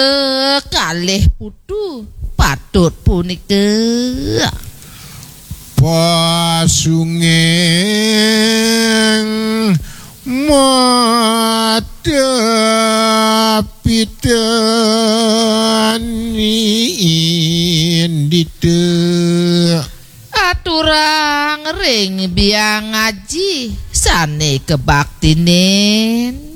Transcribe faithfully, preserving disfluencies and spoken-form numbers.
Eh, kalih putu patut punika pasungeng madapitani indite aturang ring biang ngaji sane kebaktinen